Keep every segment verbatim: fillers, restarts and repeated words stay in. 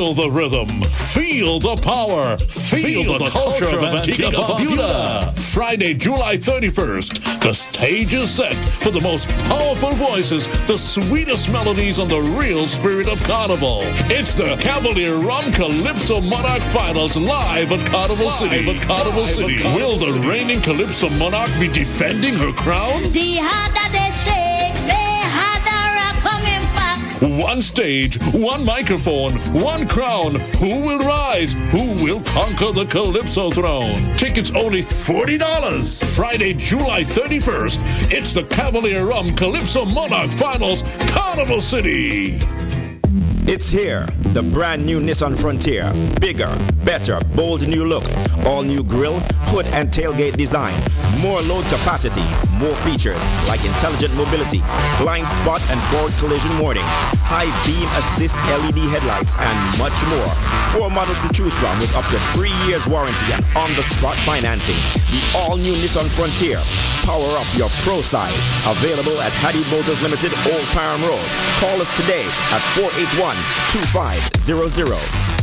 Feel the rhythm, feel the power, feel, feel the, the culture, culture of Antigua and Barbuda. Friday, July thirty-first, the stage is set for the most powerful voices, the sweetest melodies, and the real spirit of Carnival. It's the Cavalier Rum Calypso Monarch Finals live at Carnival live City. At Carnival live City. At Carnival Will the City. Reigning Calypso Monarch be defending her crown? The harder they shake, the harder are coming back. One stage, one microphone, one crown. Who will rise? Who will conquer the Calypso throne? Tickets only forty dollars. Friday, July thirty-first. It's the Cavalier Rum Calypso Monarch Finals, Carnival City. It's here, the brand new Nissan Frontier. Bigger, better, bold new look. All new grille, hood and tailgate design. More load capacity, more features like intelligent mobility, blind spot and forward collision warning, high beam assist L E D headlights, and much more. Four models to choose from with up to three years warranty and on-the-spot financing. The all-new Nissan Frontier. Power up your pro side. Available at Hattie Motors Limited, Old Parham Road. Call us today at four eight one, two five zero zero.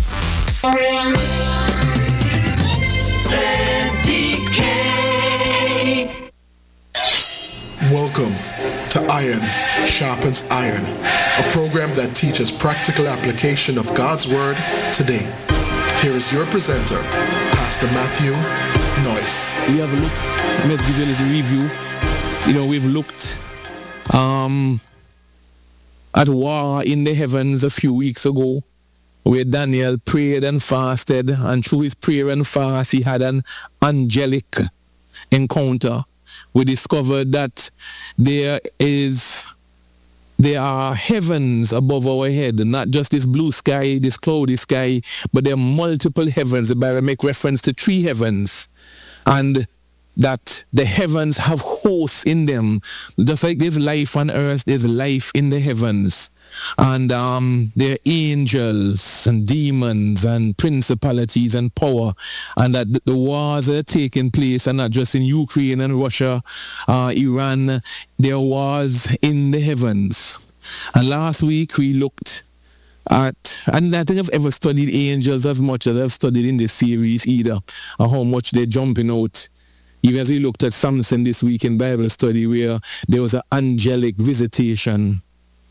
Welcome to Iron Sharpens Iron, a program that teaches practical application of God's Word today. Here is your presenter, Pastor Matthew Noyce. We have looked, let's give you a little review. You know, we've looked um, at war in the heavens a few weeks ago, where Daniel prayed and fasted, and through his prayer and fast, he had an angelic encounter. We discovered that there is, there are heavens above our head, not just this blue sky, this cloudy sky, but there are multiple heavens. The Bible makes reference to three heavens, and that the heavens have hosts in them. Just like there's life on earth, there's life in the heavens. And um, there are angels and demons and principalities and power. And that the wars are taking place, and not just in Ukraine and Russia, uh, Iran. There are wars in the heavens. And last week we looked at, and I think I've ever studied angels as much as I've studied in this series either, or how much they're jumping out. Even as we looked at Samson this week in Bible study, where there was an angelic visitation.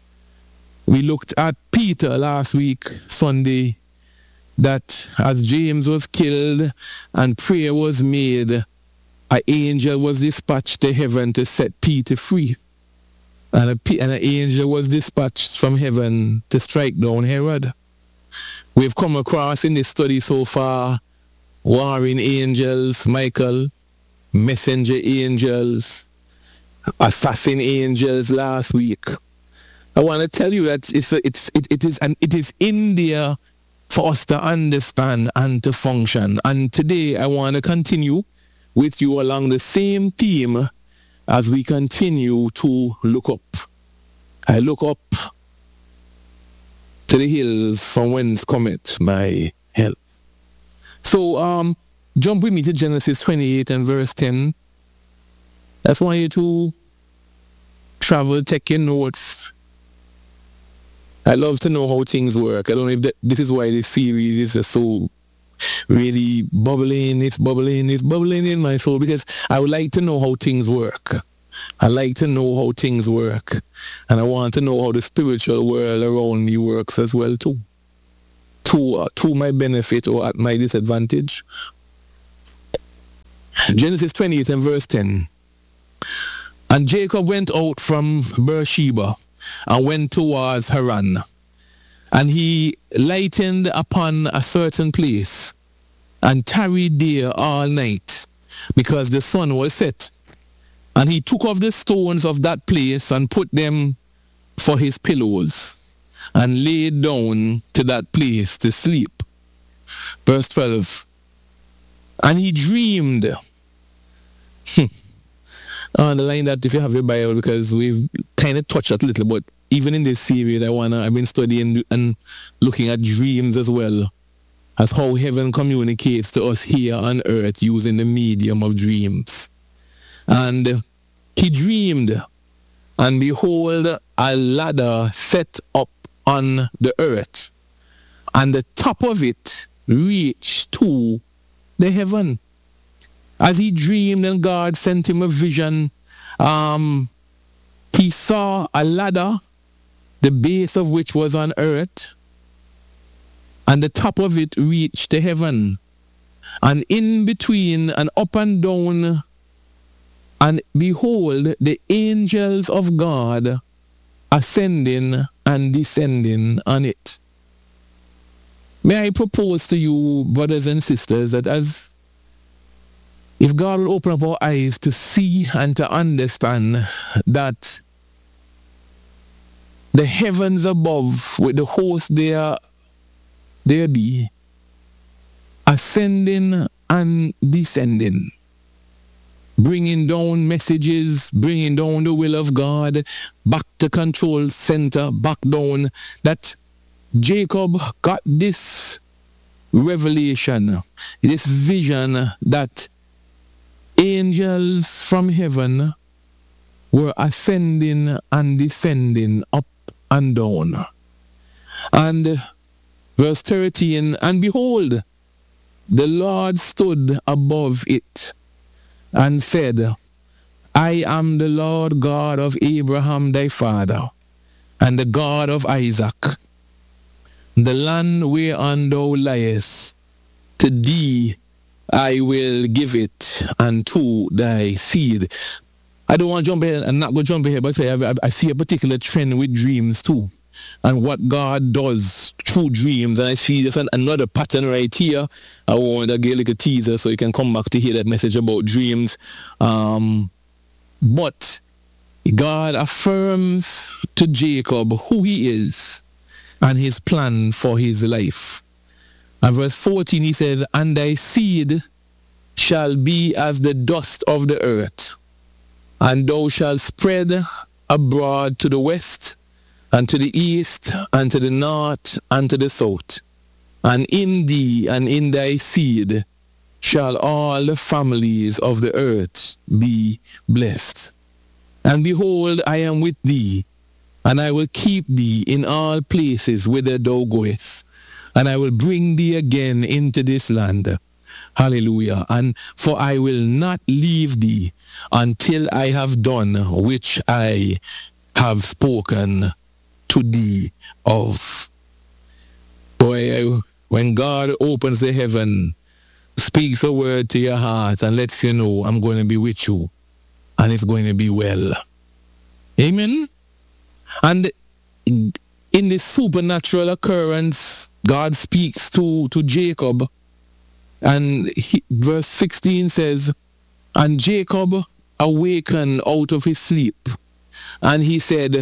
We looked at Peter last week, Sunday, that as James was killed and prayer was made, an angel was dispatched to heaven to set Peter free. And, a, and an angel was dispatched from heaven to strike down Herod. We've come across in this study so far warring angels, Michael, messenger angels, assassin angels last week. I want to tell you that it's, it's, it, it, is, and it is in there for us to understand and to function. And today I want to continue with you along the same theme as we continue to look up. I look up to the hills from whence cometh my help. So um, jump with me to Genesis twenty-eight and verse ten. I just want you to travel, take your notes. I love to know how things work. I don't know if that, this is why this series is just so really bubbling, it's bubbling, it's bubbling in my soul, because I would like to know how things work. I like to know how things work. And I want to know how the spiritual world around me works as well too. To, uh, to my benefit or at my disadvantage. Genesis twenty-eight and verse ten. And Jacob went out from Beersheba and went towards Haran. And he lightened upon a certain place and tarried there all night, because the sun was set. And he took off the stones of that place and put them for his pillows, and laid down to that place to sleep. Verse twelve. And he dreamed. Underline that if you have your Bible, because we've kind of touched that a little, but even in this series, I wanna I've been studying and looking at dreams as well, as how heaven communicates to us here on earth using the medium of dreams. And he dreamed, and behold, a ladder set up on the earth, and the top of it reached to the heaven. As he dreamed and God sent him a vision, um, he saw a ladder, the base of which was on earth, and the top of it reached to heaven. And in between and up and down, and behold, the angels of God ascending and descending on it. May I propose to you, brothers and sisters, that as if God will open up our eyes to see and to understand that the heavens above with the host there, there be, ascending and descending, bringing down messages, bringing down the will of God, back to control center, back down, that Jacob got this revelation, this vision that angels from heaven were ascending and descending up and down. And verse thirteen, and behold, the Lord stood above it and said, I am the Lord God of Abraham thy father, and the God of Isaac. The land whereon thou liest, to thee I will give it, and to thy seed. I don't want to jump ahead, I'm not going to jump ahead, but I, I, I see a particular trend with dreams too, and what God does through dreams. And I see this another pattern right here. I want to give like a teaser so you can come back to hear that message about dreams. Um, but God affirms to Jacob who he is and his plan for his life. And verse fourteen, he says, and thy seed shall be as the dust of the earth, and thou shalt spread abroad to the west, and to the east, and to the north, and to the south. And in thee and in thy seed shall all the families of the earth be blessed. And behold, I am with thee, and I will keep thee in all places whither thou goest, and I will bring thee again into this land. Hallelujah. And for I will not leave thee until I have done which I have spoken to thee of. Boy, when God opens the heaven, speaks a word to your heart and lets you know, I'm going to be with you, and it's going to be well. Amen? And in this supernatural occurrence, God speaks to, to Jacob, and he, verse sixteen says, and Jacob awakened out of his sleep, and he said,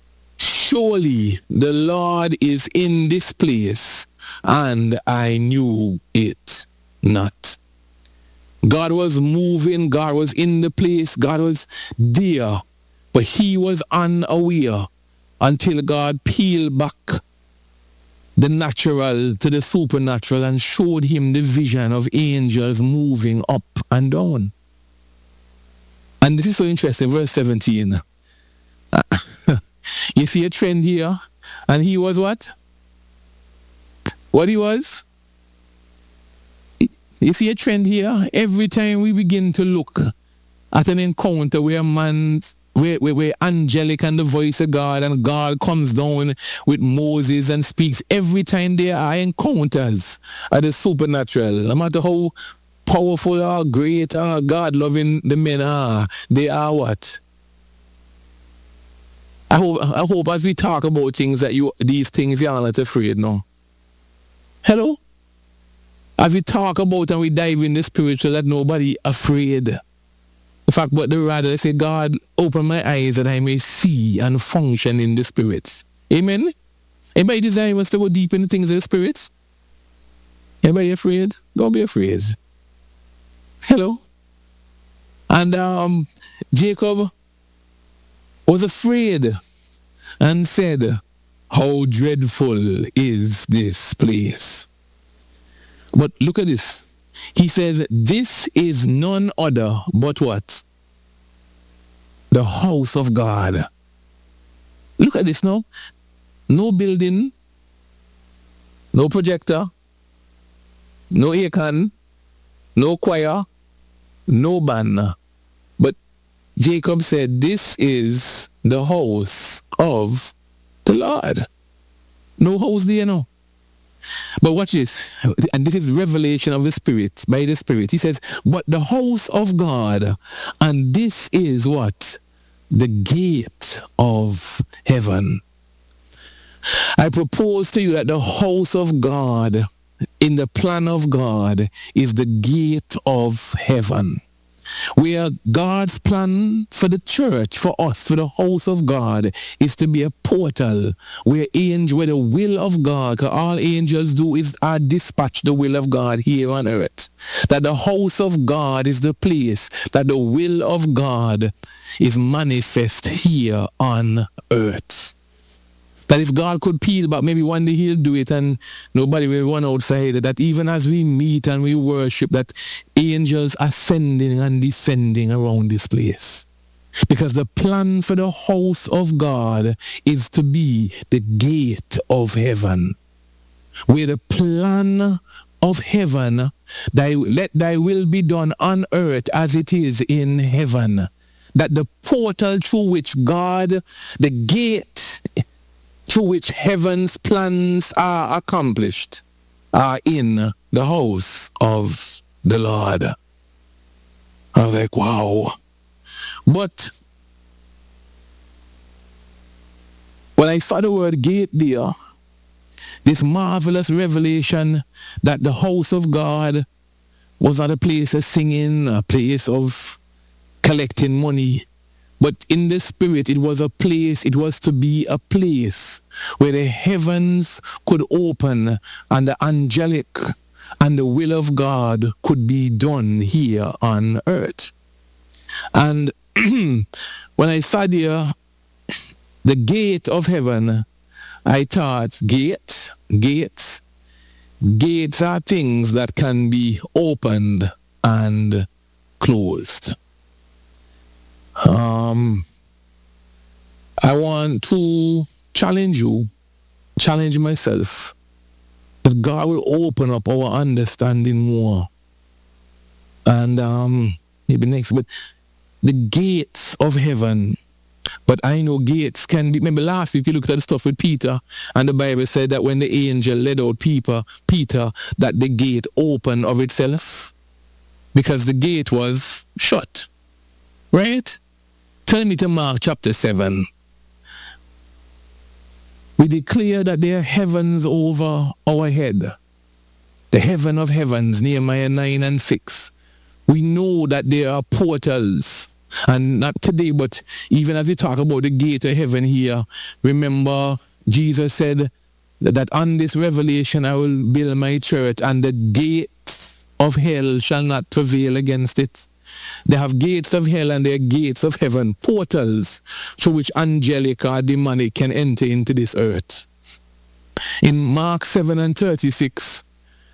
surely the Lord is in this place, and I knew it not. God was moving, God was in the place, God was there, but he was unaware until God peeled back the natural to the supernatural and showed him the vision of angels moving up and down. And this is so interesting, verse seventeen. You see a trend here, and he was what? What he was? You see a trend here? Every time we begin to look at an encounter where man, where, where, where angelic and the voice of God, and God comes down with Moses and speaks, every time there are encounters at the supernatural, no matter how powerful or great or God-loving the men are, they are what? I hope, I hope as we talk about things that you, these things, you're not afraid now. Hello? As we talk about and we dive in the spiritual, that nobody afraid. In fact, but the rather they say, God, open my eyes that I may see and function in the spirits. Amen? Anybody desire us to go deep in the things of the spirits? Anybody afraid? Don't be afraid. Hello? And um, Jacob was afraid and said, how dreadful is this place? But look at this. He says, this is none other but what? The house of God. Look at this now. No building, no projector, no aircon, no choir, no band. But Jacob said, this is the house of the Lord. No house there now. But watch this, and this is revelation of the Spirit, by the Spirit. He says, but the house of God, and this is what? The gate of heaven. I propose to you that the house of God, in the plan of God, is the gate of heaven. Where God's plan for the church, for us, for the house of God, is to be a portal where angel, where the will of God, because all angels do is uh, dispatch the will of God here on earth. That the house of God is the place that the will of God is manifest here on earth. That if God could peel back, maybe one day he'll do it and nobody will run outside. That even as we meet and we worship, that angels ascending and descending around this place. Because the plan for the house of God is to be the gate of heaven. Where the plan of heaven, thy, let thy will be done on earth as it is in heaven. That the portal through which God, the gate through which heaven's plans are accomplished, are in the house of the Lord. I was like, wow. But when I saw the word gate there, this marvelous revelation that the house of God was not a place of singing, a place of collecting money, but in the spirit it was a place, it was to be a place where the heavens could open and the angelic and the will of God could be done here on earth. And when I saw there the gate of heaven, I thought, gate, gates, gates are things that can be opened and closed. Um, I want to challenge you, challenge myself, that God will open up our understanding more. And um, maybe next, but the gates of heaven. But I know gates can be, remember last week you looked at the stuff with Peter, and the Bible said that when the angel led out Peter, Peter, that the gate opened of itself, because the gate was shut. Right? Turn me to Mark chapter seven. We declare that there are heavens over our head. The heaven of heavens, Nehemiah nine and six. We know that there are portals. And not today, but even as we talk about the gate of heaven here, remember Jesus said that, that on this revelation I will build my church, and the gates of hell shall not prevail against it. They have gates of hell and they are gates of heaven, portals through which angelic or demonic can enter into this earth. In Mark seven and thirty-six,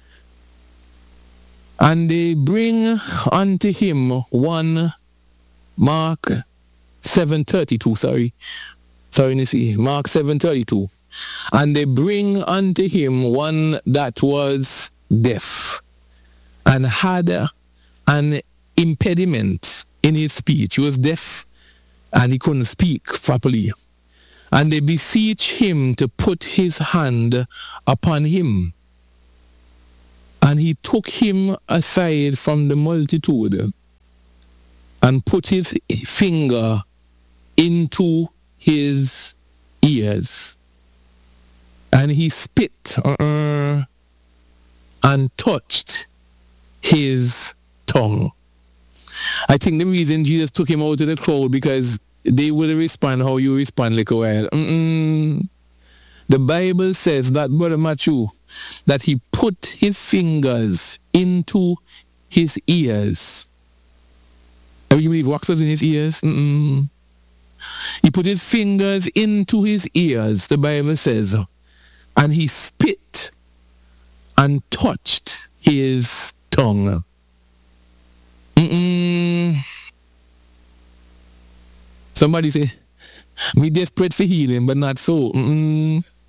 and they bring unto him one, Mark seven thirty-two, sorry. Sorry, you see, Mark seven thirty-two. And they bring unto him one that was deaf and had an impediment in his speech. He was deaf and he couldn't speak properly. And they beseech him to put his hand upon him. And he took him aside from the multitude and put his finger into his ears. And he spit uh, and touched his tongue. I think the reason Jesus took him out of the crowd, because they would respond how you respond like a while. Mm-mm. The Bible says that, Brother Matthew, that he put his fingers into his ears. You believe wax was in his ears? Mm-mm. He put his fingers into his ears, the Bible says, and he spit and touched his tongue. Mm-mm. Somebody say, me desperate for healing, but not so. Mm-mm.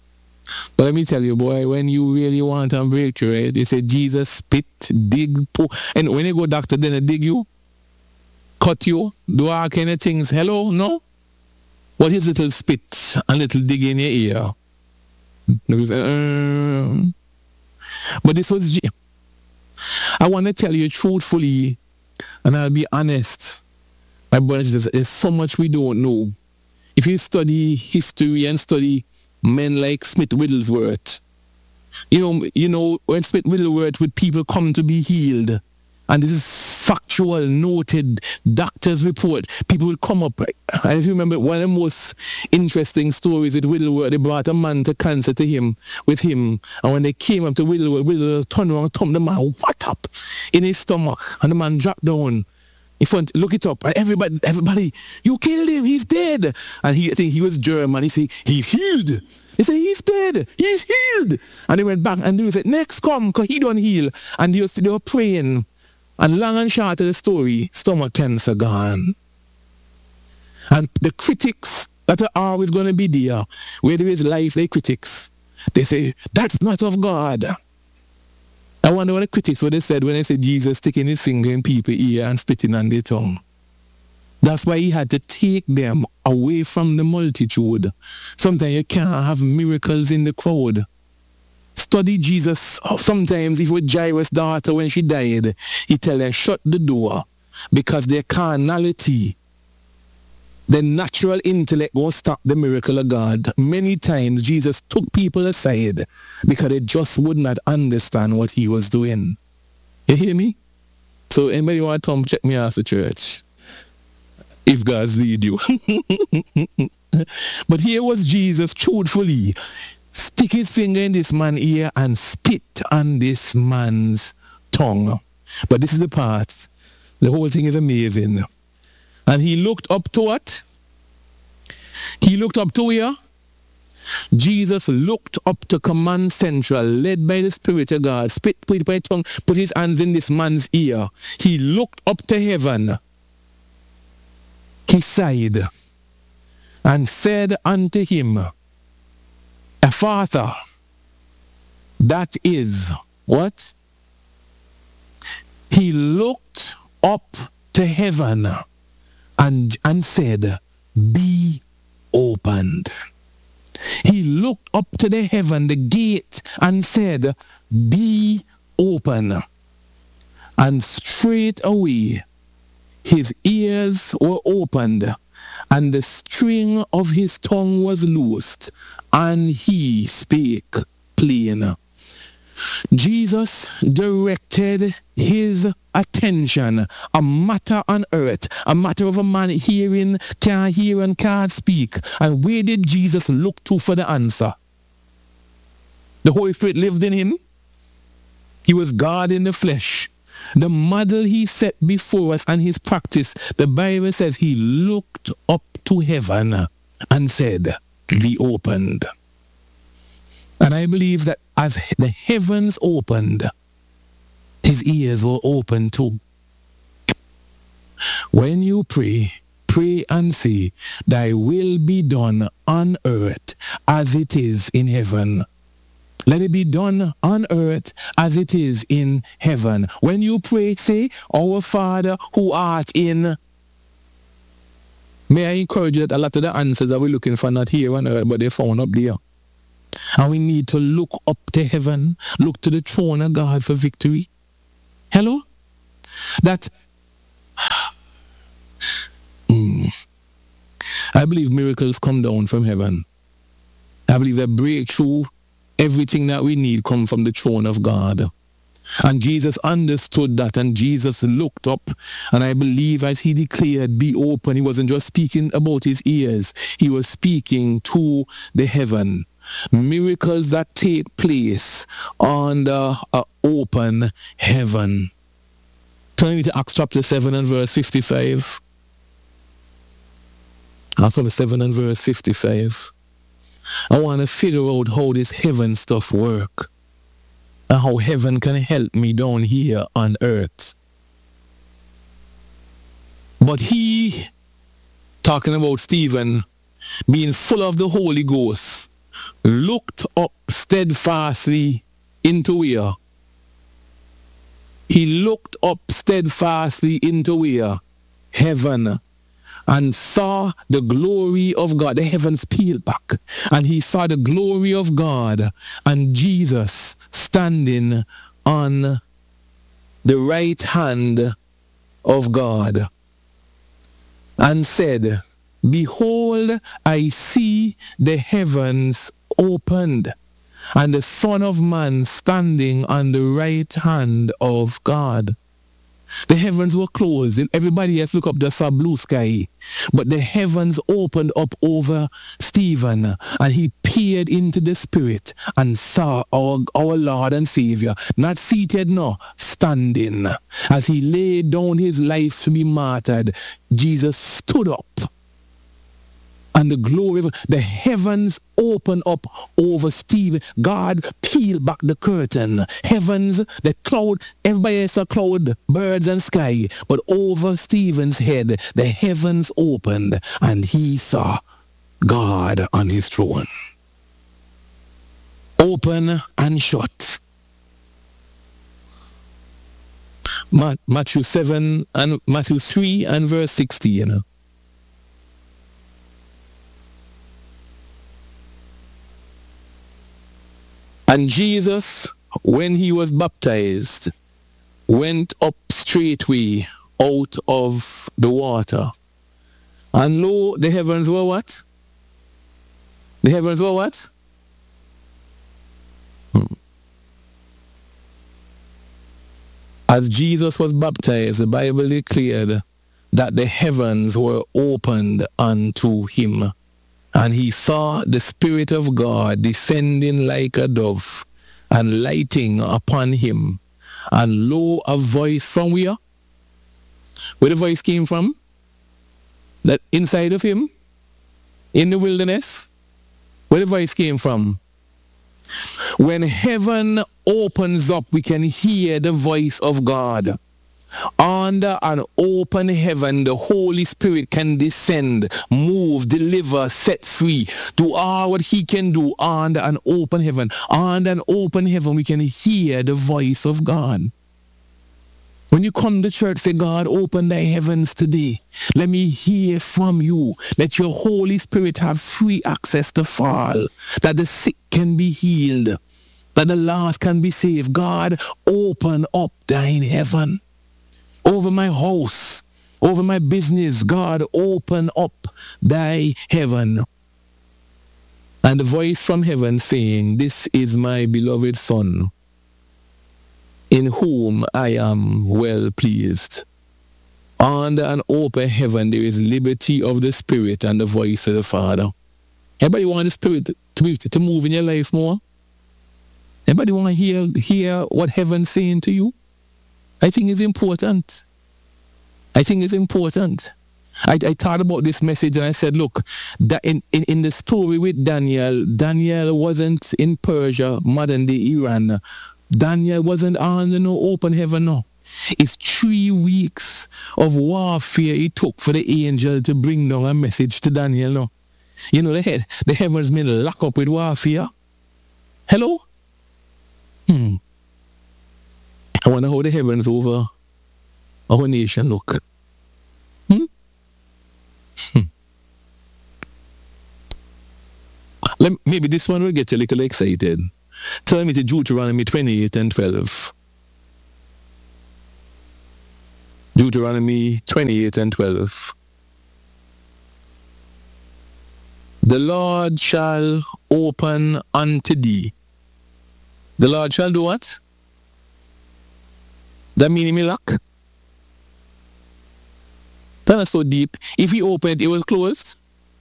But let me tell you, boy, when you really want a breakthrough, right, they say Jesus spit, dig, po- and when you go doctor, then they dig you, cut you, do all kind of things. Hello, no? What is little spit and little dig in your ear? They say, uh, but this was, G- I want to tell you truthfully, and I'll be honest, my brothers, there's so much we don't know. If you study history and study men like Smith Wigglesworth, you know, you know when Smith Wigglesworth would people come to be healed, and this is factual, noted, doctor's report, people will come up. And if you remember, one of the most interesting stories with Wigglesworth, they brought a man to cancer to him, with him, and when they came up to Wigglesworth, Wigglesworth turned around and thumped the man, what up, in his stomach, and the man dropped down. In front, look it up, and everybody, everybody, you killed him, he's dead. And he, I think he was German, he said, he's healed. They said, he's dead, he's healed. And they went back and they said, next come, because he don't heal. And they were, they were praying. And long and short of the story, stomach cancer gone. And the critics that are always going to be there, where there is life, they critics. They say, that's not of God. I wonder what the critics what they said when they said Jesus sticking his finger in people's ear and spitting on their tongue. That's why he had to take them away from the multitude. Sometimes you can't have miracles in the crowd. Study Jesus. Sometimes if with Jairus' daughter when she died, he tell her, shut the door, because their carnality, the natural intellect won't stop the miracle of God. Many times Jesus took people aside because they just would not understand what he was doing. You hear me? So anybody want to come check me after church? If God's lead you. But here was Jesus truthfully stick his finger in this man's ear and spit on this man's tongue. But this is the part. The whole thing is amazing. And he looked up to what? He looked up to where? Jesus looked up to Command Central, led by the Spirit of God, spit, put by tongue, put his hands in this man's ear. He looked up to heaven. He sighed and said unto him, Ephphatha, that is what? He looked up to heaven and, and said, be opened. He looked up to the heaven, the gate, and said, be open. And straight away his ears were opened, and the string of his tongue was loosed, and he spake plain. Jesus directed his attention, a matter on earth, a matter of a man hearing, can't hear and can't speak. And where did Jesus look to for the answer? The Holy Spirit lived in him. He was God in the flesh. The model he set before us and his practice, the Bible says he looked up to heaven and said, be opened. And I believe that as the heavens opened, his ears were open too. When you pray, pray and say, thy will be done on earth as it is in heaven. Let it be done on earth as it is in heaven. When you pray, say, our Father who art in. May I encourage you that a lot of the answers that we're looking for not here on earth, but they're found up there. And we need to look up to heaven, look to the throne of God for victory. Hello? That, mm, I believe miracles come down from heaven. I believe that breakthrough, everything that we need come from the throne of God. And Jesus understood that, and Jesus looked up, and I believe as he declared, be open, he wasn't just speaking about his ears, he was speaking to the heaven. Miracles that take place on the uh, open heaven. Turn me to Acts chapter seven and verse fifty-five. Acts seven and verse fifty-five. I want to figure out how this heaven stuff work and how heaven can help me down here on earth. But he, talking about Stephen, being full of the Holy Ghost, looked up steadfastly into where? He looked up steadfastly into where? Heaven. And saw the glory of God. The heavens peeled back. And he saw the glory of God and Jesus standing on the right hand of God. And said, Behold, I see the heavens opened, and the Son of Man standing on the right hand of God. The heavens were closed, and everybody else looked up, just saw blue sky. But the heavens opened up over Stephen, and he peered into the Spirit and saw our, our Lord and Savior, not seated, no, standing. As he laid down his life to be martyred, Jesus stood up. And the glory of the heavens opened up over Stephen. God peeled back the curtain. Heavens, the cloud, everybody else saw cloud, birds and sky. But over Stephen's head, the heavens opened and he saw God on his throne. Open and shut. Matthew seven and Matthew three and verse sixty, you know. And Jesus, when he was baptized, went up straightway out of the water. And lo, the heavens were what? The heavens were what? Hmm. As Jesus was baptized, the Bible declared that the heavens were opened unto him. And he saw the Spirit of God descending like a dove and lighting upon him. And lo, a voice from where? Where the voice came from? That inside of him? In the wilderness? Where the voice came from? When heaven opens up, we can hear the voice of God. Under an open heaven, the Holy Spirit can descend, move, deliver, set free, do all what he can do under an open heaven. Under an open heaven, we can hear the voice of God. When you come to church, say, God, open thy heavens today. Let me hear from you. Let your Holy Spirit have free access to fall, that the sick can be healed, that the lost can be saved. God, open up thine heaven. Over my house, over my business, God, open up thy heaven. And the voice from heaven saying, This is my beloved Son, in whom I am well pleased. Under an open heaven, there is liberty of the Spirit and the voice of the Father. Everybody want the Spirit to, be, to move in your life more? Everybody want to hear, hear what heaven's saying to you? I think it's important. I think it's important. I, I thought about this message and I said, look, that in, in, in the story with Daniel, Daniel wasn't in Persia, modern day Iran. Daniel wasn't under no open heaven, no. It's three weeks of warfare it took for the angel to bring down a message to Daniel, no. You know, the, head, the heavens been locked up with warfare. Hello? Hmm. I wonder how the heavens over our nation look. Hmm? Hmm. Let, maybe this one will get you a little excited. Turn me to Deuteronomy twenty-eight and twelve. Deuteronomy twenty-eight and twelve. The Lord shall open unto thee. The Lord shall do what? That meaning me lock? That is so deep. If he opened, it was closed.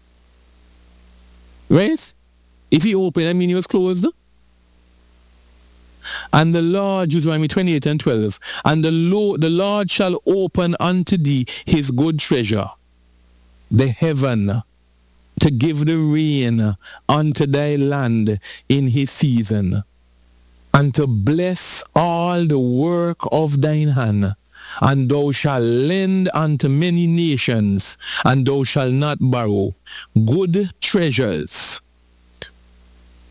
Right? If he opened, that means it was closed. And the Lord, Deuteronomy twenty-eight and twelve, and the Lord, the Lord shall open unto thee his good treasure, the heaven, to give the rain unto thy land in his season, and to bless all the work of thine hand. And thou shalt lend unto many nations, and thou shalt not borrow. Good treasures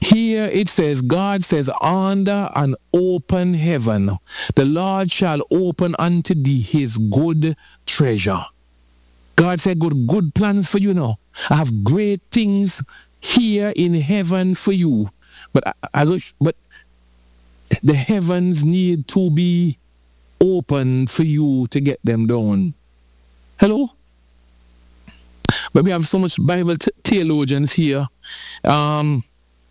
Here it says, God says, under an open heaven, the Lord shall open unto thee his good treasure. God said, good, good plans for you now. I have great things here in heaven for you. But I, I wish, but the heavens need to be open for you to get them done. Hello? But we have so much Bible t- theologians here. Um,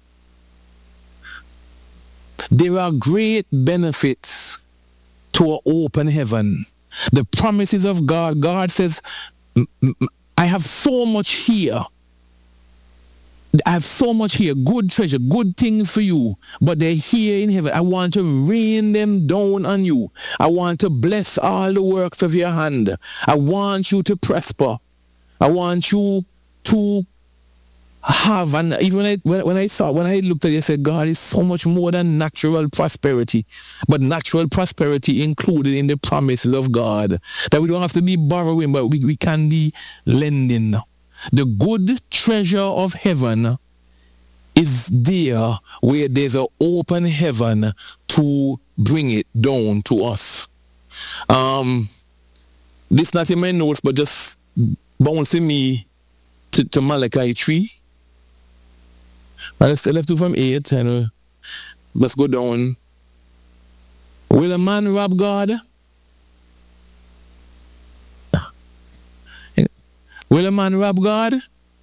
there are great benefits to an open heaven. The promises of God. God says, I have so much here. I have so much here, good treasure, good things for you, but they're here in heaven. I want to rain them down on you. I want to bless all the works of your hand. I want you to prosper. I want you to have, and even when I, when, when I thought, when I looked at it, I said, God is so much more than natural prosperity, but natural prosperity included in the promises of God, that we don't have to be borrowing, but we, we can be lending. The good treasure of heaven is there where there's an open heaven to bring it down to us. Um, this not in my notes, but just bouncing me to, to Malachi three. Let's, let's do from eight and uh, let's go down. Will a man rob God? Will a man rob God?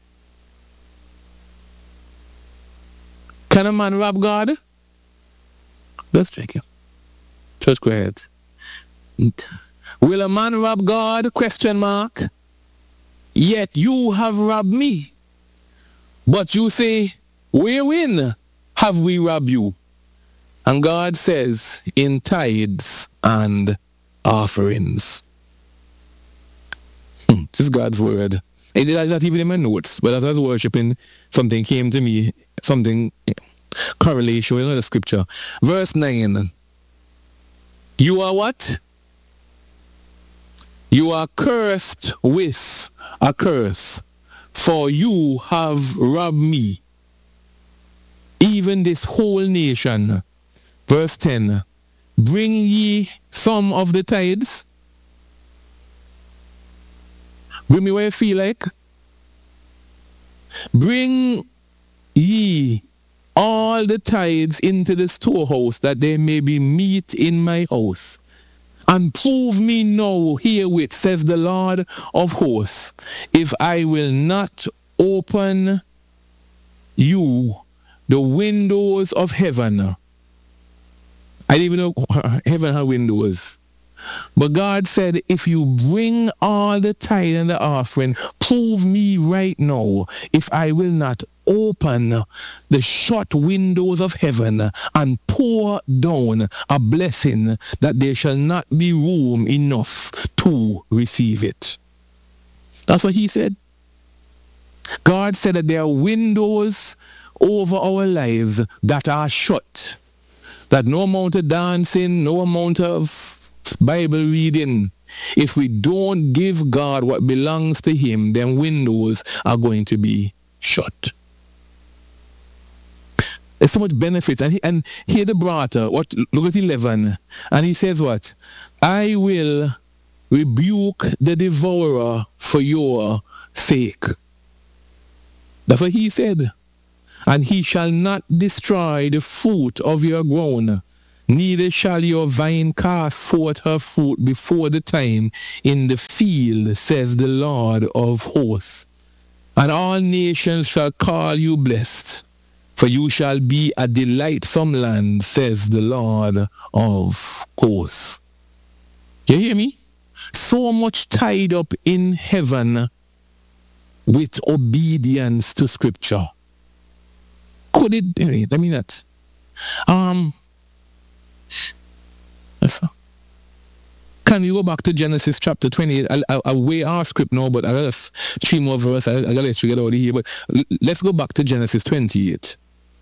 Can a man rob God? Let's check it. Church quiet. Will a man rob God? Question mark. Yet you have robbed me. But you say, wherein have we robbed you? And God says, in tithes and offerings. This is God's word. It is not even in my notes, but as I was worshiping, something came to me, something correlation with another scripture. Verse nine. You are what? You are cursed with a curse, for you have robbed me, even this whole nation. Verse ten. Bring ye some of the tithes. Bring me where you feel like. Bring ye all the tithes into the storehouse, that there may be meat in my house. And prove me now herewith, says the Lord of hosts, if I will not open you the windows of heaven. I didn't even know heaven had windows. But God said, if you bring all the tithe and the offering, prove me right now if I will not open the shut windows of heaven and pour down a blessing that there shall not be room enough to receive it. That's what he said. God said that there are windows over our lives that are shut. That no amount of dancing, no amount of Bible reading, if we don't give God what belongs to him, then windows are going to be shut. There's so much benefit. And, he, and here the brother, what, look at eleven, and he says what? I will rebuke the devourer for your sake. That's what he said. And he shall not destroy the fruit of your ground, neither shall your vine cast forth her fruit before the time in the field, says the Lord of hosts. And all nations shall call you blessed, for you shall be a delightsome land, says the Lord of hosts. You hear me? So much tied up in heaven with obedience to Scripture. Could it, let me not. Um, Can we go back to Genesis chapter twenty-eight? I'll, I'll, I'll weigh our script now, but I'll just three more verses. I'll, I'll let you get out of here. But let's go back to Genesis twenty-eight.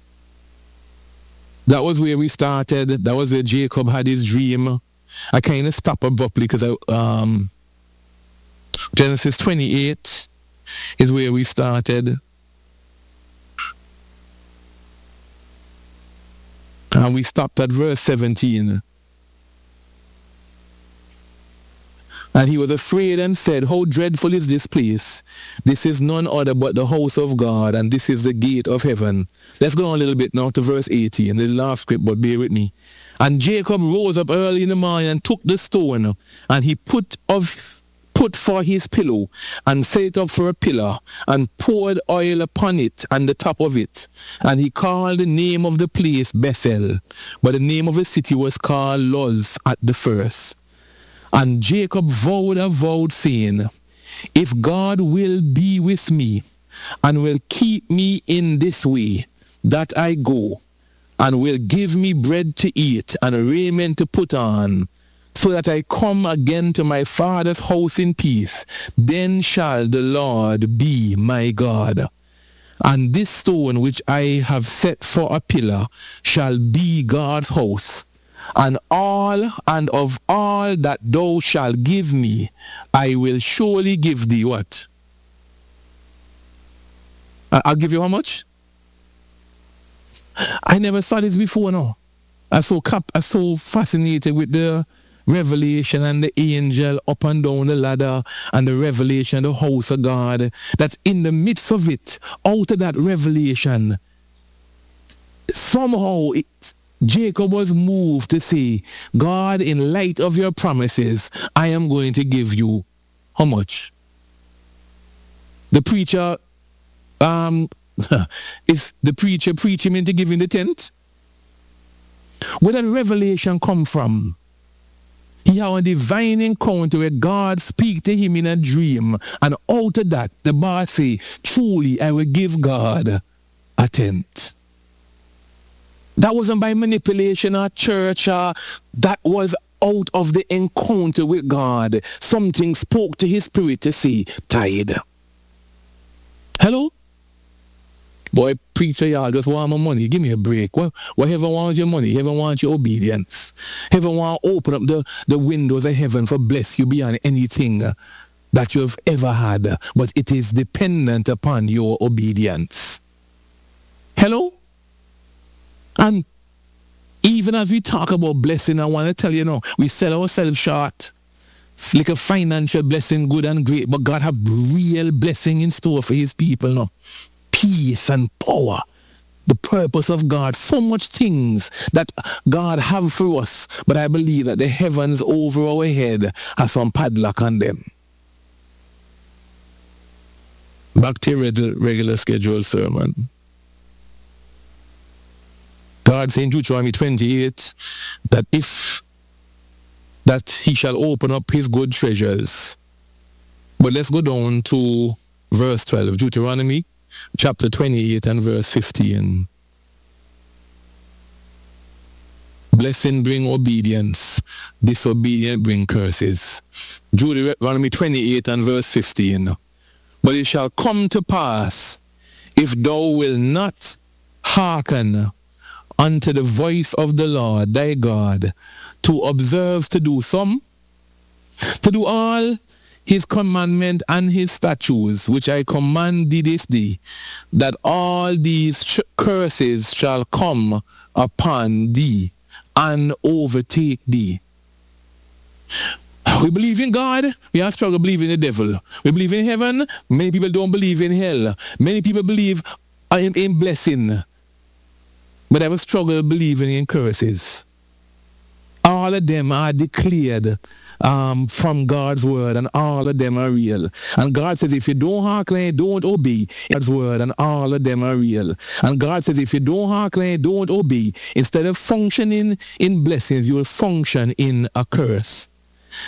That was where we started. That was where Jacob had his dream. I kind of stopped abruptly because I, um, Genesis twenty-eight is where we started. And we stopped at verse seventeen. And he was afraid and said, how dreadful is this place? This is none other but the house of God, and this is the gate of heaven. Let's go on a little bit now to verse eighteen. This is the last script, but bear with me. And Jacob rose up early in the morning and took the stone, and he put of put for his pillow, and set it up for a pillar, and poured oil upon it and the top of it. And he called the name of the place Bethel, but the name of the city was called Luz at the first. And Jacob vowed a vow, saying, if God will be with me, and will keep me in this way that I go, and will give me bread to eat and raiment to put on, so that I come again to my father's house in peace, then shall the Lord be my God. And this stone which I have set for a pillar shall be God's house. And all and of all that thou shalt give me, I will surely give thee what? I'll give you how much? I never saw this before, no. I'm so cap I'm so fascinated with the revelation and the angel up and down the ladder and the revelation, the house of God, that's in the midst of it, out of that revelation. Somehow it's Jacob was moved to say, God, in light of your promises, I am going to give you how much? The preacher, um, if the preacher preach him into giving the tenth, where did revelation come from? He had a divine encounter where God speak to him in a dream, and out of that, the boss say, truly I will give God a tenth. That wasn't by manipulation or church, or that was out of the encounter with God. Something spoke to his spirit to say, tithe. Hello? Boy, preacher, y'all just want my money. Give me a break. Well, whatever wants your money, heaven wants your obedience. Heaven want to open up the, the windows of heaven for bless you beyond anything that you've ever had. But it is dependent upon your obedience. Hello? And even as we talk about blessing, I want to tell you now, we sell ourselves short. Like a financial blessing, good and great, but God have real blessing in store for his people now. Peace and power. The purpose of God. So much things that God have for us. But I believe that the heavens over our head have some padlock on them. Back to your regular scheduled sermon. God said in Deuteronomy twenty-eight that if that he shall open up his good treasures. But let's go down to verse twelve, Deuteronomy chapter twenty-eight and verse fifteen. Blessing bring obedience, disobedience bring curses. Deuteronomy twenty-eight and verse fifteen. But it shall come to pass, if thou wilt not hearken unto the voice of the Lord thy God, to observe to do some, to do all his commandment and his statutes, which I command thee this day, that all these ch- curses shall come upon thee and overtake thee. We believe in God, we are struggle believing in the devil. We believe in heaven, many people don't believe in hell. Many people believe in, in blessing, but I will struggle believing in curses. All of them are declared um, from God's word, and all of them are real. And God says, if you don't hearken, don't obey God's word, and all of them are real. And God says, if you don't hearken, don't obey, instead of functioning in blessings, you will function in a curse.